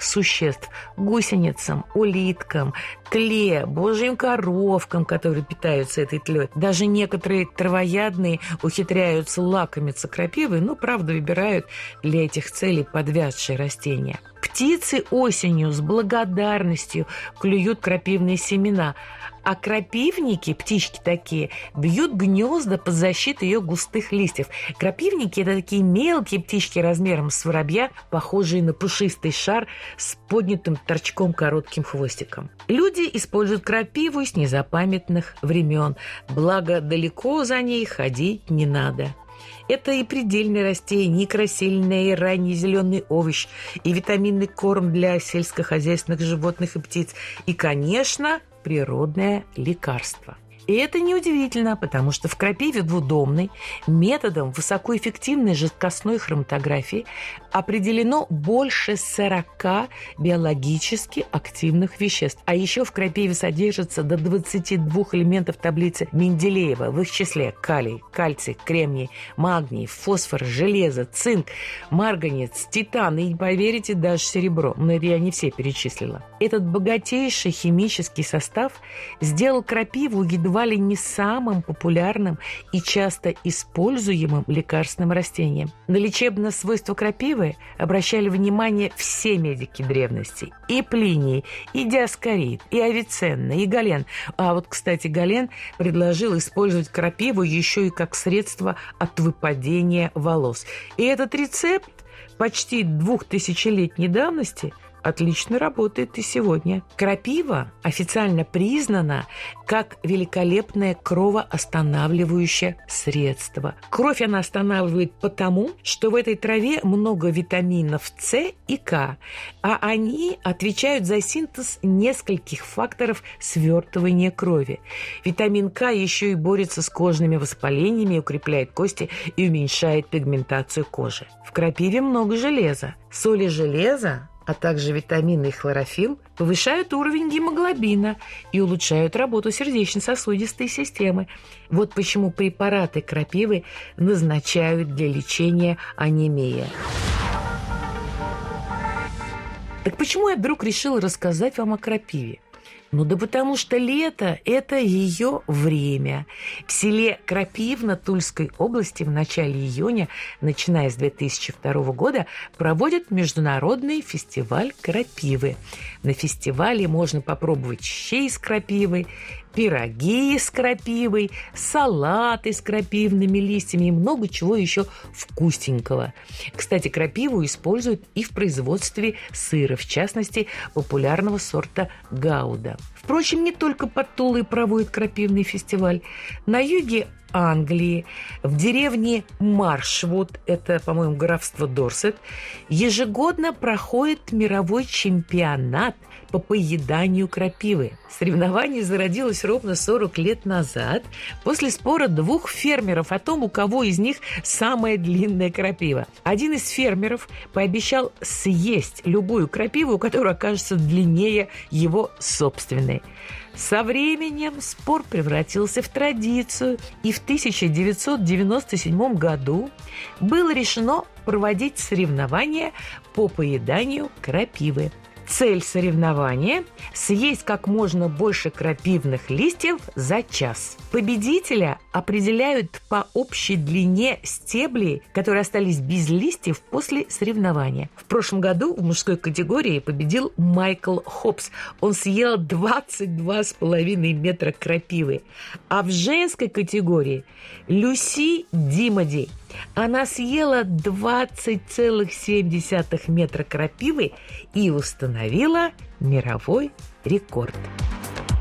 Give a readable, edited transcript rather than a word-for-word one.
существ – гусеницам, улиткам, тле, божьим коровкам, которые питаются этой тлей. Даже некоторые травоядные ухитряются лакомиться крапивой, но, правда, выбирают для этих целей подвядшие растения. Птицы осенью с благодарностью клюют крапивные семена, а крапивники, птички такие, бьют гнезда под защитой ее густых листьев. Крапивники – это такие мелкие птички размером с воробья, похожие на пушистый шар с поднятым торчком коротким хвостиком. Люди используют крапиву с незапамятных времен, благо далеко за ней ходить не надо. Это и предельное растение, и красильный, и ранний зеленый овощ, и витаминный корм для сельскохозяйственных животных и птиц, и, конечно, природное лекарство. И это неудивительно, потому что в крапиве двудомной методом высокоэффективной жидкостной хроматографии определено больше 40 биологически активных веществ. А еще в крапиве содержится до 22 элементов таблицы Менделеева, в их числе калий, кальций, кремний, магний, фосфор, железо, цинк, марганец, титан и, поверите, даже серебро. Но это я не все перечислила. Этот богатейший химический состав сделал крапиву едва ли не самым популярным и часто используемым лекарственным растением. На лечебные свойства крапивы обращали внимание все медики древности. И Плиний, и Диоскорид, и Авиценна, и Гален. А вот, кстати, Гален предложил использовать крапиву еще и как средство от выпадения волос. И этот рецепт почти 2000-летней давности отлично работает и сегодня. Крапива официально признана как великолепное кровоостанавливающее средство. Кровь она останавливает потому, что в этой траве много витаминов С и К, а они отвечают за синтез нескольких факторов свертывания крови. Витамин К еще и борется с кожными воспалениями, укрепляет кости и уменьшает пигментацию кожи. В крапиве много железа. Соли железа, а также витамины и хлорофилл повышают уровень гемоглобина и улучшают работу сердечно-сосудистой системы. Вот почему препараты крапивы назначают для лечения анемии. Так почему я вдруг решила рассказать вам о крапиве? Ну да потому что лето – это ее время. В селе Крапивно Тульской области в начале июня, начиная с 2002 года, проводят международный фестиваль крапивы. На фестивале можно попробовать щей с крапивой, пироги с крапивой, салаты с крапивными листьями и много чего еще вкусненького. Кстати, крапиву используют и в производстве сыра, в частности, популярного сорта Гауда. Впрочем, не только под Тулой проводят крапивный фестиваль. На юге Англии, в деревне Маршвуд, это, по-моему, графство Дорсет, ежегодно проходит мировой чемпионат по поеданию крапивы. Соревнование зародилось ровно 40 лет назад после спора двух фермеров о том, у кого из них самая длинная крапива. Один из фермеров пообещал съесть любую крапиву, которая окажется длиннее его собственной. Со временем спор превратился в традицию, и в 1997 году было решено проводить соревнования по поеданию крапивы. Цель соревнования – съесть как можно больше крапивных листьев за час. Победителя определяют по общей длине стеблей, которые остались без листьев после соревнования. В прошлом году в мужской категории победил Майкл Хопс. Он съел 22,5 метра крапивы. А в женской категории Люси Димоди. Она съела 20,7 метра крапивы и установила мировой рекорд.